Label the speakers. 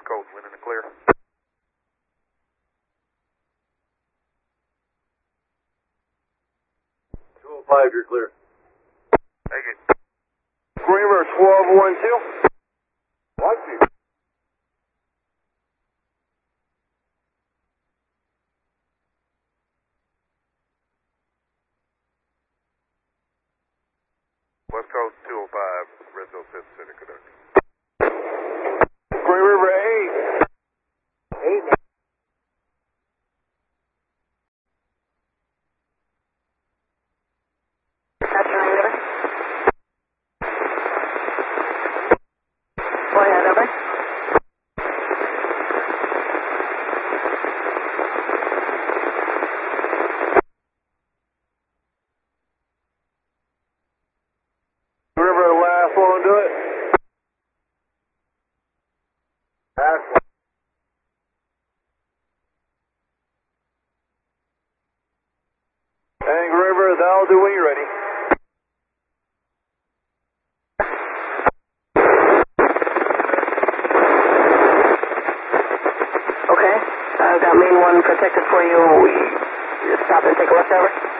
Speaker 1: Coast, wind in the clear.
Speaker 2: 205, you're clear.
Speaker 1: Take it.
Speaker 2: Green River 1212. Watch you.
Speaker 1: West Coast 205, Redfield Pacific conductor.
Speaker 2: Green River 8. 8.
Speaker 3: That's Green River. Go ahead, over.
Speaker 2: River, last one, do it. Last one. Hang River, that'll do when you're ready.
Speaker 3: Okay. Got main one protected for you. We stop and take a left over.